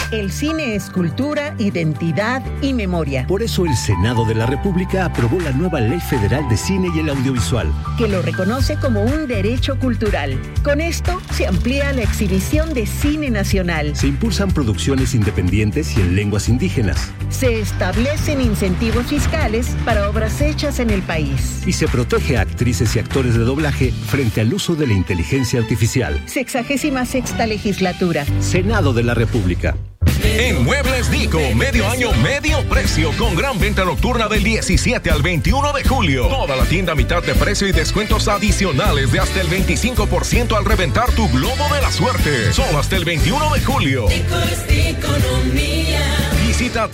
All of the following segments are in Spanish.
El cine es cultura, identidad y memoria. Por eso el Senado de la República aprobó la nueva Ley Federal de Cine y el Audiovisual, que lo reconoce como un derecho cultural. Con esto se amplía la exhibición de cine nacional. Se impulsan producciones independientes y en lenguas indígenas. Se establecen incentivos fiscales para obras hechas en el país. Y se protege a actrices y actores de doblaje frente al uso de la inteligencia artificial. 66ª legislatura. Senado de la República. En Muebles Dico, medio año, medio precio, con gran venta nocturna del 17 al 21 de julio. Toda la tienda a mitad de precio y descuentos adicionales de hasta el 25% al reventar tu globo de la suerte. Solo hasta el 21 de julio. Dico es economía. Visita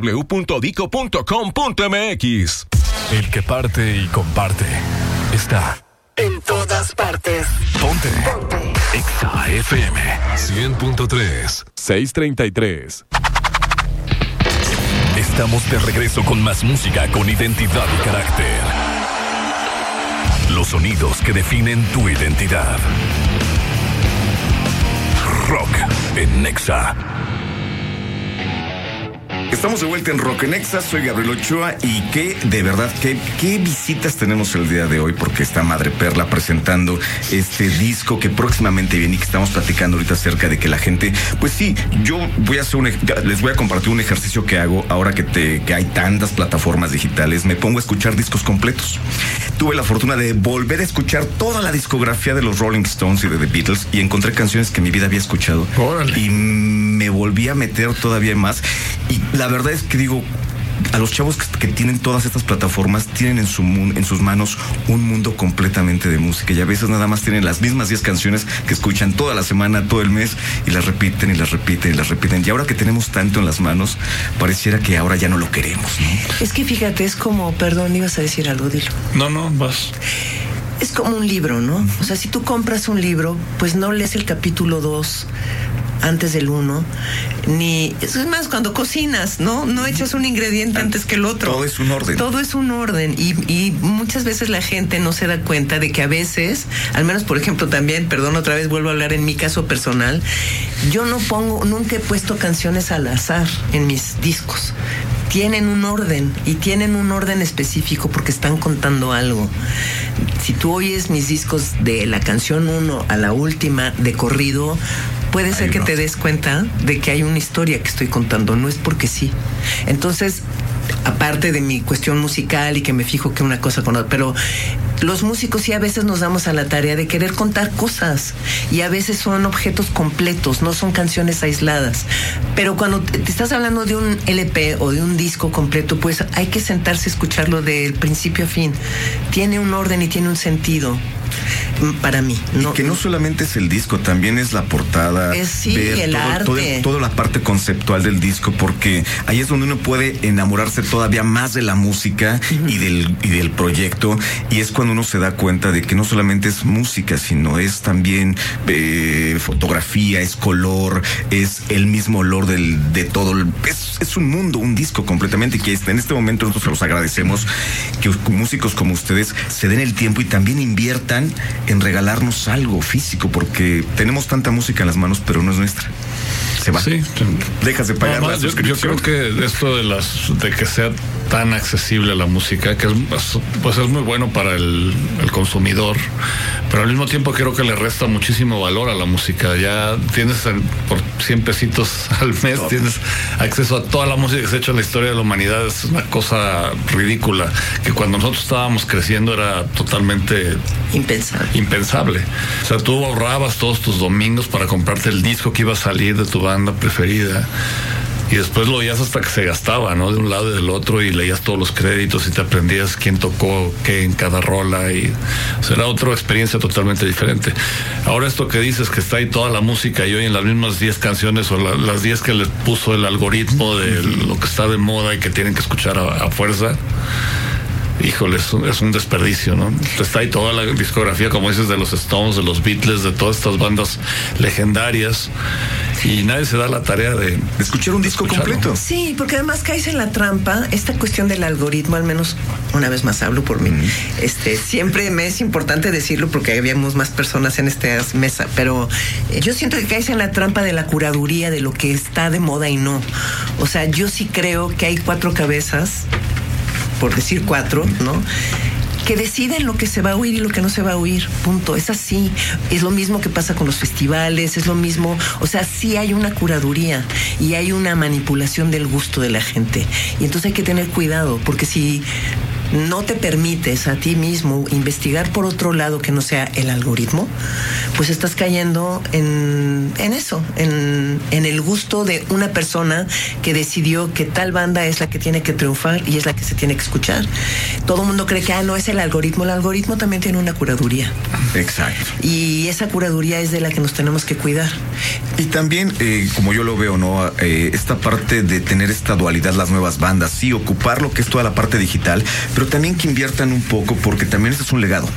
www.dico.com.mx. El que parte y comparte está en todas partes. Ponte. Exa FM 100.3 633. Estamos de regreso con más música con identidad y carácter. Los sonidos que definen tu identidad. Rock en Exa. Estamos de vuelta en Rock en Exa, soy Gabriel Ochoa y de verdad, qué visitas tenemos el día de hoy, porque está Madre Perla presentando este disco que próximamente viene y que estamos platicando ahorita acerca de que la gente, pues sí, yo voy a hacer les voy a compartir un ejercicio que hago ahora que hay tantas plataformas digitales. Me pongo a escuchar discos completos. Tuve la fortuna de volver a escuchar toda la discografía de los Rolling Stones y de The Beatles y encontré canciones que en mi vida había escuchado. ¡Órale! Y me volví a meter todavía más. Y la verdad es que digo, a los chavos que tienen todas estas plataformas, tienen en sus manos un mundo completamente de música, y a veces nada más tienen las mismas 10 canciones que escuchan toda la semana, todo el mes, y las repiten y las repiten y las repiten. Y ahora que tenemos tanto en las manos, pareciera que ahora ya no lo queremos, ¿no? Es que fíjate, es como, perdón, ibas a decir algo, dilo. No, vas. Es como un libro, ¿no? O sea, si tú compras un libro, pues no lees el capítulo 2 antes del 1, ni... Es más, cuando cocinas, ¿no? No echas un ingrediente antes que el otro. Todo es un orden. Todo es un orden. Y muchas veces la gente no se da cuenta de que a veces, al menos por ejemplo también, perdón, otra vez vuelvo a hablar en mi caso personal, yo nunca he puesto canciones al azar en mis discos. Tienen un orden, y tienen un orden específico porque están contando algo. Si tú oyes mis discos de la canción 1 a la última de corrido, puede ser que te des cuenta de que hay una historia que estoy contando, no es porque sí. Entonces, aparte de mi cuestión musical y que me fijo que una cosa con otra, pero los músicos sí a veces nos damos a la tarea de querer contar cosas, y a veces son objetos completos, no son canciones aisladas. Pero cuando te estás hablando de un LP o de un disco completo, pues hay que sentarse a escucharlo del principio a fin. Tiene un orden y tiene un sentido. Para mí, ¿no? Y que no solamente es el disco, también es la portada, ver el arte, toda la parte conceptual del disco, porque ahí es donde uno puede enamorarse todavía más de la música y del proyecto, y es cuando uno se da cuenta de que no solamente es música, sino es también fotografía, es color, es el mismo olor de todo, es un mundo, un disco completamente, y que en este momento nosotros se los agradecemos que músicos como ustedes se den el tiempo y también inviertan en regalarnos algo físico, porque tenemos tanta música en las manos, pero no es nuestra. Se va. Sí. Dejas de pagar la suscripción. Yo creo que esto de que sea tan accesible la música, que pues es muy bueno para el consumidor, pero al mismo tiempo creo que le resta muchísimo valor a la música. Ya tienes por 100 pesitos al mes, tienes acceso a toda la música que se ha hecho en la historia de la humanidad. Es una cosa ridícula, que cuando nosotros estábamos creciendo era totalmente impensable. O sea, tú ahorrabas todos tus domingos para comprarte el disco que iba a salir de tu banda preferida, y después lo oías hasta que se gastaba, ¿no? De un lado y del otro, y leías todos los créditos y te aprendías quién tocó qué en cada rola, y o sea, era otra experiencia totalmente diferente. Ahora esto que dices, que está ahí toda la música y oyen las mismas 10 canciones o las 10 que les puso el algoritmo de lo que está de moda y que tienen que escuchar a fuerza, híjole, es un desperdicio, ¿no? Está ahí toda la discografía, como dices, de los Stones, de los Beatles, de todas estas bandas legendarias, y nadie se da la tarea de escuchar un disco completo. Sí, porque además caes en la trampa, esta cuestión del algoritmo, al menos una vez más hablo por mí. Siempre me es importante decirlo porque habíamos más personas en esta mesa, pero yo siento que caes en la trampa de la curaduría de lo que está de moda y no. O sea, yo sí creo que hay 4 cabezas, por decir 4, ¿no?, que deciden lo que se va a oír y lo que no se va a oír, punto. Es así. Es lo mismo que pasa con los festivales, es lo mismo. O sea, sí hay una curaduría y hay una manipulación del gusto de la gente. Y entonces hay que tener cuidado, porque si no te permites a ti mismo investigar por otro lado que no sea el algoritmo, pues estás cayendo en eso, en el gusto de una persona que decidió que tal banda es la que tiene que triunfar y es la que se tiene que escuchar. Todo el mundo cree que no es el algoritmo también tiene una curaduría. Exacto. Y esa curaduría es de la que nos tenemos que cuidar. Y también, como yo lo veo, ¿no? Esta parte de tener esta dualidad, las nuevas bandas, sí, ocupar lo que es toda la parte digital, pero también que inviertan un poco, porque también ese es un legado.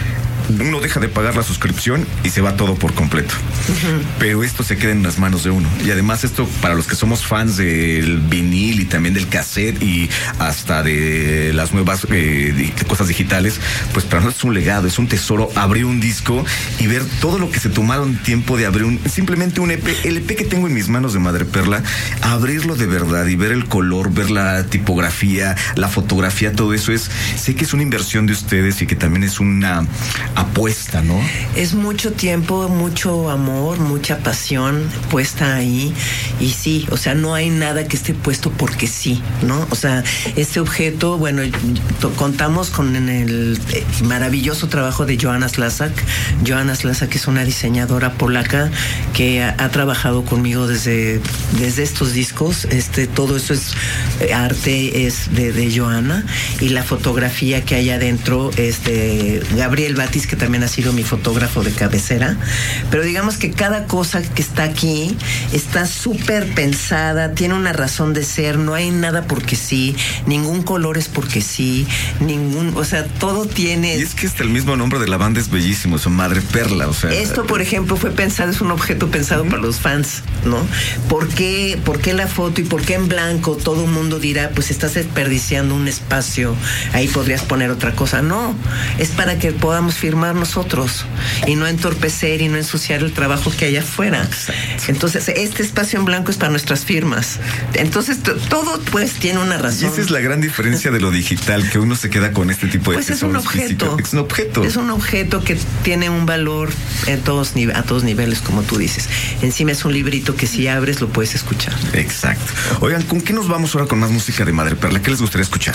Uno deja de pagar la suscripción y se va todo por completo. Uh-huh. Pero esto se queda en las manos de uno. Y además esto, para los que somos fans del vinil y también del cassette y hasta de las nuevas cosas digitales, pues para nosotros es un legado, es un tesoro abrir un disco y ver todo lo que se tomaron tiempo de abrir simplemente un EP. El EP que tengo en mis manos de Madreperla, abrirlo de verdad y ver el color, ver la tipografía, la fotografía, todo eso sé que es una inversión de ustedes y que también es una apuesta, ¿no? Es mucho tiempo, mucho amor, mucha pasión puesta ahí. Y sí, o sea, no hay nada que esté puesto porque sí, ¿no? O sea, este objeto, bueno, contamos con el maravilloso trabajo de Joanna Slazak. Joanna Slazak es una diseñadora polaca que ha trabajado conmigo desde estos discos. Todo eso es arte, es de Joanna, y la fotografía que hay adentro es de Gabriel Batis, que también ha sido mi fotógrafo de cabecera. Pero digamos que cada cosa que está aquí está súper pensada, tiene una razón de ser, no hay nada porque sí, ningún color es porque sí, o sea, todo tiene... Y es que hasta el mismo nombre de la banda es bellísimo, es Madreperla, o sea... Esto, por ejemplo, es un objeto pensado para los fans, ¿no? ¿Por qué la foto y por qué en blanco? Todo el mundo dirá, pues estás desperdiciando un espacio, ahí podrías poner otra cosa. No, es para que podamos firmar nosotros y no entorpecer y no ensuciar el trabajo que hay afuera. Exacto. Entonces, este espacio en blanco es para nuestras firmas. Entonces, todo pues tiene una razón. Y esa es la gran diferencia de lo digital, que uno se queda con este tipo de tesoros. Es un objeto. Es un objeto. Es un objeto que tiene un valor a todos niveles, como tú dices. Encima es un librito que si abres lo puedes escuchar. Exacto. Oigan, ¿con qué nos vamos ahora con más música de Madreperla? ¿Qué les gustaría escuchar?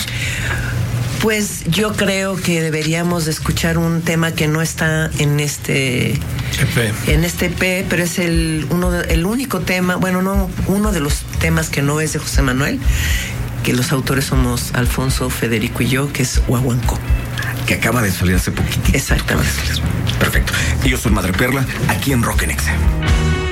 Pues yo creo que deberíamos de escuchar un tema que no está en este EP, pero es el único tema, bueno, no, uno de los temas que no es de José Manuel, que los autores somos Alfonso, Federico y yo, que es Huahuanco. Que acaba de salir hace poquitito. Exactamente. Perfecto. Y yo soy Madreperla, aquí en Rock en Exa.